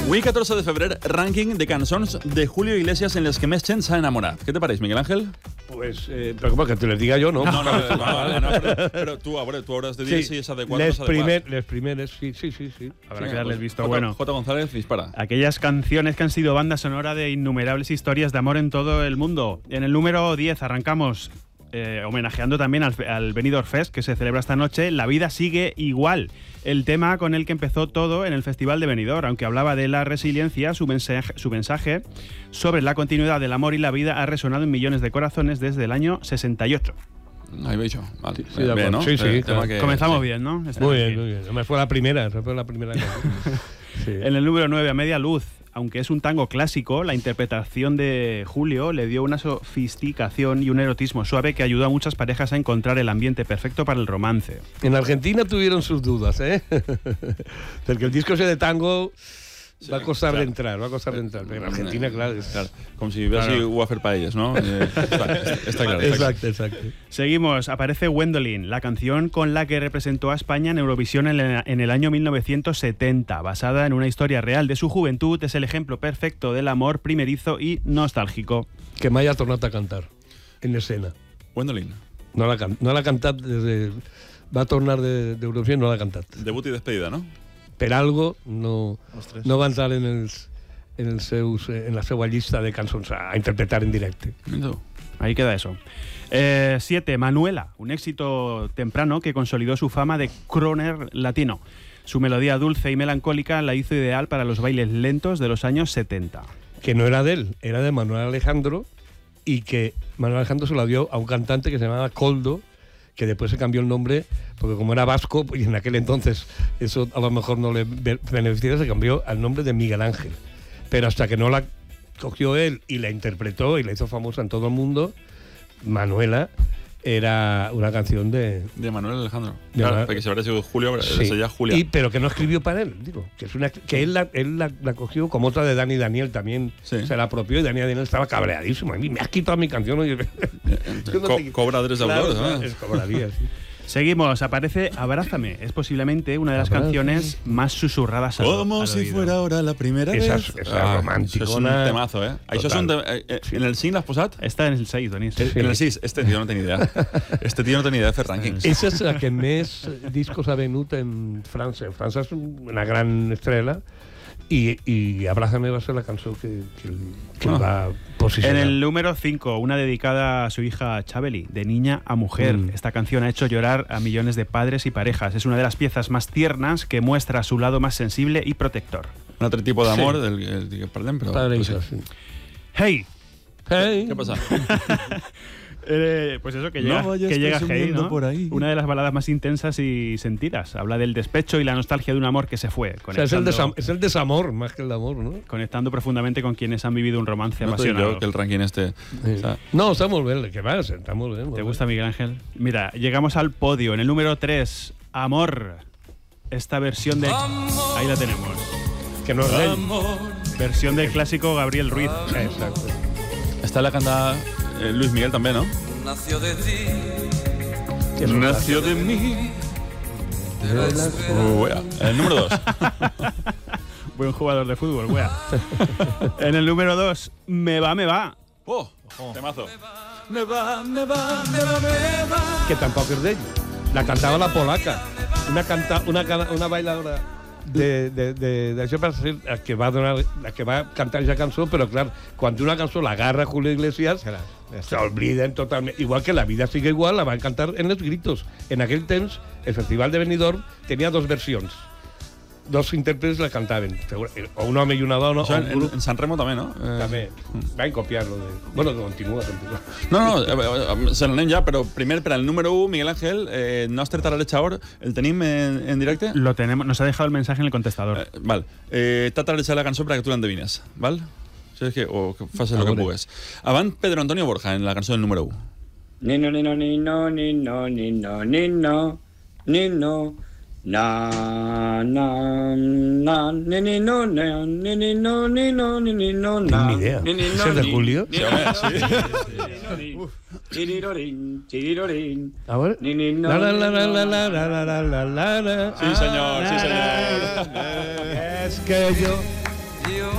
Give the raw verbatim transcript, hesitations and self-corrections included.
Avui, catorze de febrer, rànquing de cançons de Julio Iglesias en les que més gent s'ha enamorat. Què te pareix, Miguel Ángel? Pues, eh, però com que te les diga jo, no? No, no, no, no, no però, però tu, a veure, tu hauràs de dir Sí, si és adequat les o no és adequat. primer, les primeres, sí, sí, sí. sí. Habrá Sí, que darles pues, visto J, bueno. J. González, dispara. Aquellas canciones que han sido banda sonora de innumerables historias de amor en todo el mundo. En el número diez arrancamos eh, homenajeando también al, al Benidorm Fest, que se celebra esta noche. La vida sigue igual. El tema con el que empezó todo en el Festival de Benidorm. Aunque hablaba de la resiliencia, su mensaje, su mensaje sobre la continuidad del amor y la vida ha resonado en millones de corazones desde el año sesenta y ocho. Ahí veig jo. Vale. Sí, de Bé, acuerdo. no? Sí, sí, El claro. tema que- Comenzamos sí. bien, ¿no? Esta Muy noche. bien, muy bien. Además fue la primera, esa fue la primera canción. Sí. En el número nueve, A Media Luz, aunque es un tango clásico, la interpretación de Julio le dio una sofisticación y un erotismo suave que ayudó a muchas parejas a encontrar el ambiente perfecto para el romance. En Argentina tuvieron sus dudas, ¿eh? Porque el disco ese de tango Sí, va a costar claro. de entrar, va a costar de entrar. Pero en Argentina, claro, es Claro, com si veus Claro. si ho ha fet per elles, no? Eh, està, està clar. Està clar. Exacto, exacto. Seguimos, aparece Gwendolyn, la canción con la que representó a España en Eurovisión en el, en el año mil novecientos setenta. Basada en una historia real de su juventud, es el ejemplo perfecto del amor primerizo y nostálgico. Que me haya tornado a cantar en escena. Gwendolyn, No la, can- no la cantat des de... Va tornar de, d'Eurovisió, no l'ha cantat. debut i despedida, no? Per algo no, Ostres. no va entrar en, els, en, els seus, eh, en la seva llista de cançons a interpretar en directe. Mira tu. Ahí queda eso. Eh, siete, Manuela, un éxito temprano que consolidó su fama de crooner latino. Su melodía dulce y melancólica la hizo ideal para los bailes lentos de los años setenta. Que no era de él, era de Manuel Alejandro, y que Manuel Alejandro se la dio a un cantante que se llamaba Koldo, que después se cambió el nombre, porque como era vasco, y en aquel entonces eso a lo mejor no le be- beneficiaba, se cambió al nombre de Miguel Ángel. Pero hasta que no la cogió él y la interpretó y la hizo famosa en todo el mundo, Manuela era una canción de... De Manuel Alejandro. De Claro, Manuel- perquè si habrá sido Julio, Sí. sería Julia. Y, pero que no escribió para él, digo. Que, es una, que él, la, él la, la cogió como otra de Dani Daniel también. Sí. Se la apropió y Dani Daniel estaba cabreadísimo. A mí me has quitado mi canción. Oye. Yo no Co- te- cobra derechos de Claro, autor, claro, ¿no? es cobraría, sí. Seguimos, aparece Abrázame. Es posiblemente una de las Abrázame. canciones más susurradas al, Como al si oído. fuera ahora la primera Esa vez. és- esa romanticona. Això és un temazo, eh? Això és un Total. te- eh, eh, En el cinc l'has posat? Está en el seis, Denis. Sí. En el sis. Este tío no tenía idea. Este tío no tenía idea de fer rànquings. Esa es la que més discos ha venut en França. En França és una gran estrella i, i Abrázame va ser la cançó que, que, que Ah. el va En posicionar. el número cinco, una dedicada a su hija Chabeli, de niña a mujer. Mm. Esta canción ha hecho llorar a millones de padres y parejas. Es una de las piezas más tiernas que muestra su lado más sensible y protector. Un altre tipus d'amor Sí. del, el, que parlem, però... Padre e però sí. hija, sí. ¡Hey! Hey. Què passa? Eh, pues eso, que No llega, vayas que llega Hey, presumiendo ¿no? por ahí. Una de las baladas más intensas y sentidas. Habla del despecho y la nostalgia de un amor que se fue, O sea, es, el conectando, desam- es el desamor más que el amor, ¿no? conectando profundamente con quienes han vivido un romance No t'ho dic apasionado. jo, que el rànquing este... O sea, No, está muy bien, que va, está muy bien. ¿Te gusta, Miguel Ángel? Mira, llegamos al podio. En el número tres, Amor. Esta versión de... Ahí la tenemos. Que no es de él. Versión del clásico Gabriel Ruiz. Exacto. esta la canta eh, Luis Miguel també, no? Nació de ti, Que es un Nació de mí. Uh, wea. El número dos. Buen jugador de fútbol, wea. En el número dos, Me va, me va. Oh, temazo. Me va, me va, me va, me va. que tampoco es de ell. La cantaba la polaca. Una, canta, una, cana- una bailadora de, de, de, de això per ser la que va donar, la que va cantar aquesta cançó, però clar, quan una cançó la agarra Julio Iglesias, se olviden totalment. Igual que La vida sigue igual, la van cantar en los gritos. En aquell temps, el Festival de Benidorm tenia dos versions. Dos intèrprets la cantaven. O un home i una dona, Això o en, un en, grup. en San Remo també, no? Eh, També. Van copiar-lo. De... Bueno, continua, continua. No, no, eh, se n'anem ja, però primer per al número u, Miguel Ángel, eh, nostre tararejador, el tenim en, en directe? Lo tenemos, nos ha dejado el mensaje en el contestador. Eh, val. Eh, T'ha tararejat la cançó perquè tu l'endevines, val? O sigui que, o que facis el que veure. pugues. Avant, Pedro Antonio Borja, en la cançó del número u. Nino, nino, nino, nino, nino, nino, nino. Na, na, na, ni, ni, no, na, ni, ni, no, ni, no, ni, ni, no, Ni na. idea. Ni, ni, ¿Ese no, es de ni, Julio? ni, Sí, home, sí. Chirirorín, chirirorín. A ver. Ni, ni, no, La, la, ni, la, no, la, la, la, la, la, la, la. Sí, senyor, sí, senyor. Es que yo radio.